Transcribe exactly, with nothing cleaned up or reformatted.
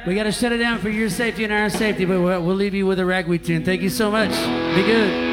We got to shut it down for your safety and our safety, but we'll, we'll leave you with a ragweed tune. Thank you so much. Be good.